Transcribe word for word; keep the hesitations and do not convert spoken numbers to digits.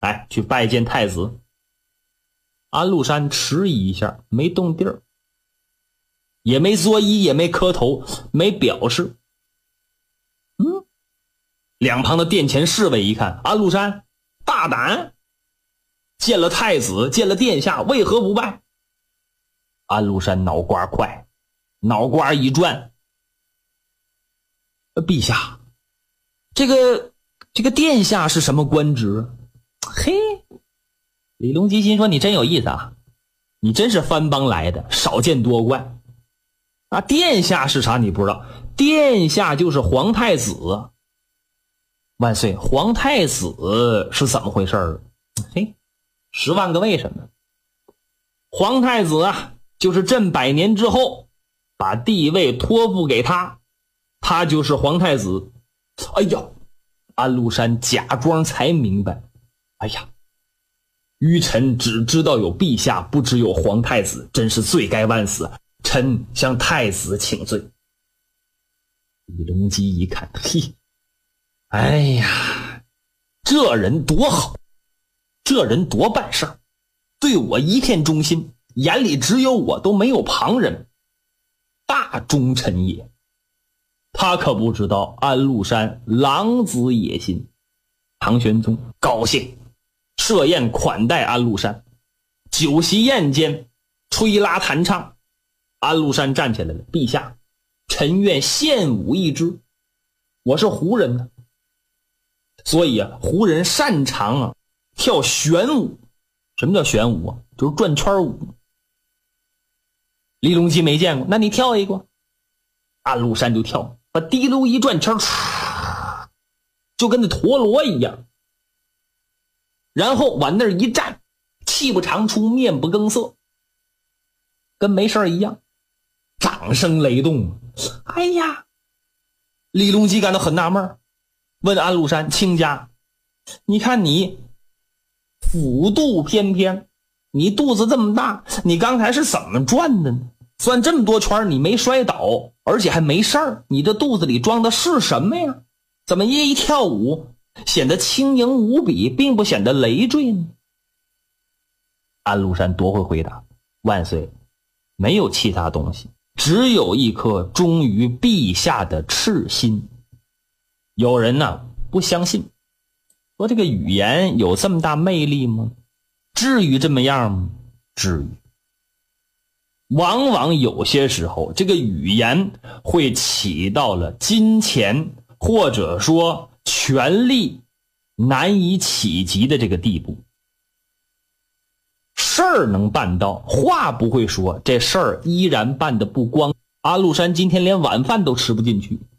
来去拜见太子。安禄山迟疑一下，没动地儿，也没作揖，也没磕头，没表示。嗯，两旁的殿前侍卫一看，安禄山大胆，见了太子，见了殿下，为何不拜？安禄山脑瓜快，脑瓜一转，陛下，这个这个殿下是什么官职？嘿，李隆基心说，你真有意思啊，你真是番邦来的，少见多怪啊！殿下是啥你不知道？殿下就是皇太子。万岁，皇太子是怎么回事？嘿，十万个为什么。皇太子啊，就是朕百年之后把帝位托付给他，他就是皇太子。哎呀，安禄山假装才明白，哎呀，愚臣只知道有陛下，不知有皇太子，真是罪该万死，臣向太子请罪。李隆基一看，嘿，哎呀，这人多好，这人多办事儿，对我一片忠心，眼里只有我，都没有旁人，大忠臣也。他可不知道安禄山狼子野心。唐玄宗高兴，设宴款待安禄山。酒席宴间，吹拉弹唱，安禄山站起来了，陛下，臣愿献舞一支。我是胡人呢，所以啊，胡人擅长啊跳旋舞。什么叫旋舞啊？就是转圈舞。李隆基没见过，那你跳一个。安禄山就跳，把滴溜一转圈，就跟那陀螺一样，然后往那儿一站，气不长出，面不更色，跟没事一样。掌声雷动。哎呀，李隆基感到很纳闷，问安禄山，卿家，你看你腹肚翩翩，你肚子这么大，你刚才是怎么转的呢？转这么多圈你没摔倒，而且还没事儿，你这肚子里装的是什么呀？怎么一跳舞显得轻盈无比，并不显得累赘呢？安禄山多会回答，万岁，没有其他东西，只有一颗忠于陛下的赤心。有人呢不相信，说这个语言有这么大魅力吗？至于这么样吗？至于。往往有些时候，这个语言会起到了金钱或者说权力难以企及的这个地步。事儿能办到，话不会说，这事儿依然办得不光。安禄山今天连晚饭都吃不进去。